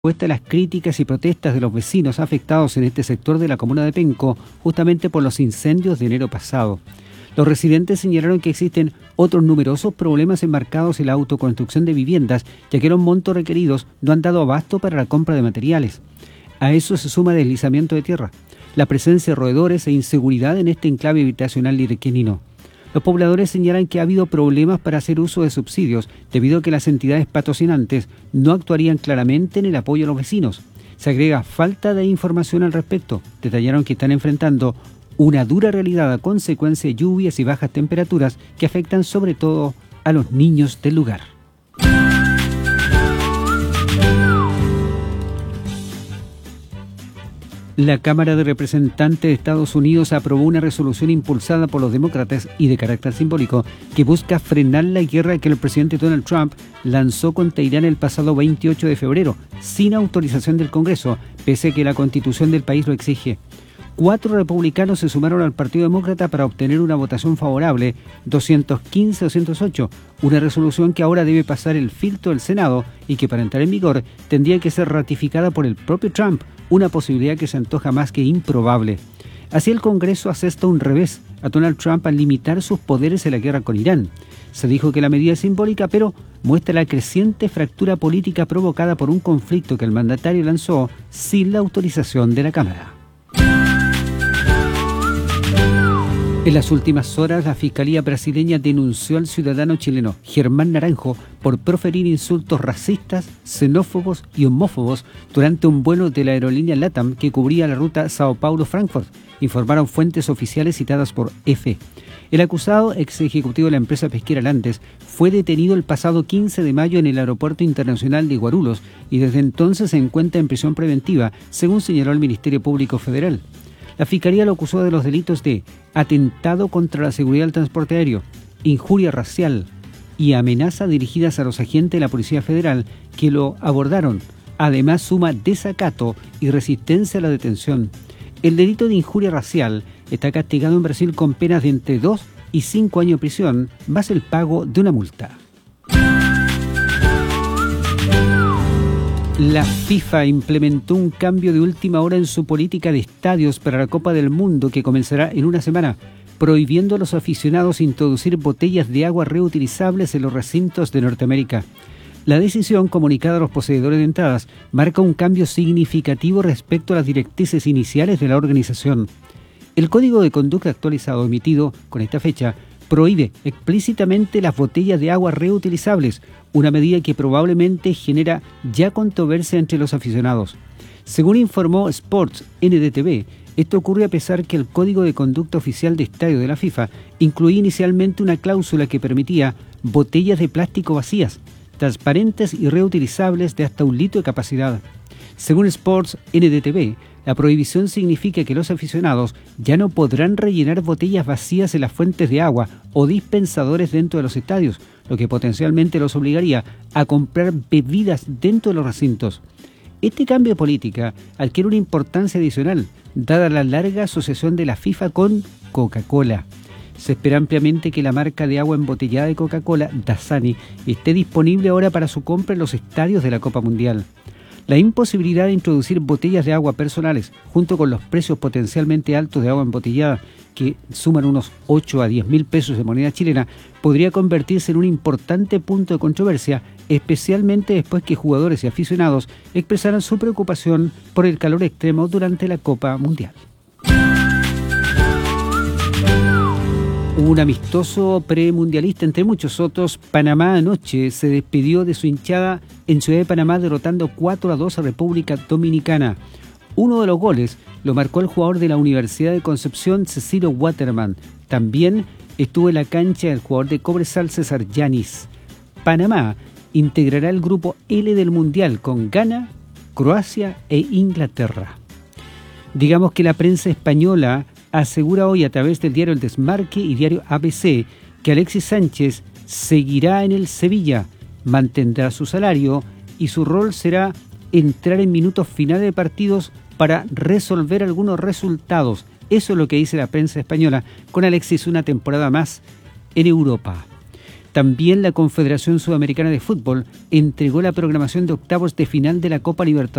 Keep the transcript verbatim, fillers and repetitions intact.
Respuesta a las críticas y protestas de los vecinos afectados en este sector de la comuna de Penco, justamente por los incendios de enero pasado. Los residentes señalaron que existen otros numerosos problemas enmarcados en la autoconstrucción de viviendas, ya que los montos requeridos no han dado abasto para la compra de materiales. A eso se suma deslizamiento de tierra, la presencia de roedores e inseguridad en este enclave habitacional lirequenino. Los pobladores señalan que ha habido problemas para hacer uso de subsidios debido a que las entidades patrocinantes no actuarían claramente en el apoyo a los vecinos. Se agrega falta de información al respecto. Detallaron que están enfrentando una dura realidad a consecuencia de lluvias y bajas temperaturas que afectan sobre todo a los niños del lugar. La Cámara de Representantes de Estados Unidos aprobó una resolución impulsada por los demócratas y de carácter simbólico que busca frenar la guerra que el presidente Donald Trump lanzó contra Irán el pasado veintiocho de febrero, sin autorización del Congreso, pese a que la Constitución del país lo exige. Cuatro republicanos se sumaron al Partido Demócrata para obtener una votación favorable, doscientos quince a doscientos ocho, una resolución que ahora debe pasar el filtro del Senado y que para entrar en vigor tendría que ser ratificada por el propio Trump, una posibilidad que se antoja más que improbable. Así el Congreso asesta un revés a Donald Trump al limitar sus poderes en la guerra con Irán. Se dijo que la medida es simbólica, pero muestra la creciente fractura política provocada por un conflicto que el mandatario lanzó sin la autorización de la Cámara. En las últimas horas, la Fiscalía brasileña denunció al ciudadano chileno Germán Naranjo por proferir insultos racistas, xenófobos y homófobos durante un vuelo de la aerolínea LATAM que cubría la ruta Sao Paulo-Frankfurt, informaron fuentes oficiales citadas por E F E. El acusado, ex ejecutivo de la empresa pesquera Landes, fue detenido el pasado quince de mayo en el Aeropuerto Internacional de Guarulhos y desde entonces se encuentra en prisión preventiva, según señaló el Ministerio Público Federal. La Fiscalía lo acusó de los delitos de atentado contra la seguridad del transporte aéreo, injuria racial y amenaza dirigidas a los agentes de la Policía Federal que lo abordaron. Además, suma desacato y resistencia a la detención. El delito de injuria racial está castigado en Brasil con penas de entre dos y cinco años de prisión, más el pago de una multa. La FIFA implementó un cambio de última hora en su política de estadios para la Copa del Mundo que comenzará en una semana, prohibiendo a los aficionados introducir botellas de agua reutilizables en los recintos de Norteamérica. La decisión, comunicada a los poseedores de entradas, marca un cambio significativo respecto a las directrices iniciales de la organización. El Código de Conducta actualizado emitido con esta fecha prohíbe explícitamente las botellas de agua reutilizables, una medida que probablemente genera ya controversia entre los aficionados. Según informó Sports N D T V, esto ocurre a pesar que el Código de Conducta Oficial de Estadio de la FIFA incluía inicialmente una cláusula que permitía botellas de plástico vacías, transparentes y reutilizables de hasta un litro de capacidad. Según Sports N D T V, la prohibición significa que los aficionados ya no podrán rellenar botellas vacías en las fuentes de agua o dispensadores dentro de los estadios, lo que potencialmente los obligaría a comprar bebidas dentro de los recintos. Este cambio de política adquiere una importancia adicional, dada la larga asociación de la FIFA con Coca-Cola. Se espera ampliamente que la marca de agua embotellada de Coca-Cola, Dasani, esté disponible ahora para su compra en los estadios de la Copa Mundial. La imposibilidad de introducir botellas de agua personales, junto con los precios potencialmente altos de agua embotellada, que suman unos ocho a diez mil pesos de moneda chilena, podría convertirse en un importante punto de controversia, especialmente después que jugadores y aficionados expresaran su preocupación por el calor extremo durante la Copa Mundial. Un amistoso premundialista, entre muchos otros, Panamá anoche se despidió de su hinchada en Ciudad de Panamá derrotando cuatro a dos a República Dominicana. Uno de los goles lo marcó el jugador de la Universidad de Concepción, Cecilio Waterman. También estuvo en la cancha el jugador de Cobresal, César Yanis. Panamá integrará el grupo L del Mundial con Ghana, Croacia e Inglaterra. Digamos que la prensa española asegura hoy a través del diario El Desmarque y diario A B C que Alexis Sánchez seguirá en el Sevilla, mantendrá su salario y su rol será entrar en minutos finales de partidos para resolver algunos resultados. Eso es lo que dice la prensa española, con Alexis una temporada más en Europa. También la Confederación Sudamericana de Fútbol entregó la programación de octavos de final de la Copa Libertadores